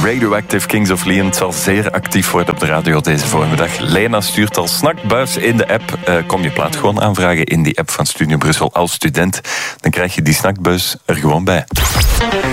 Radioactive Kings of Leon. Het zal zeer actief worden op de radio deze voormiddag. Lena stuurt al snackbuis in de app. Kom je plaat gewoon aanvragen in die app van Studio Brussel als student. Dan krijg je die snackbuis er gewoon bij.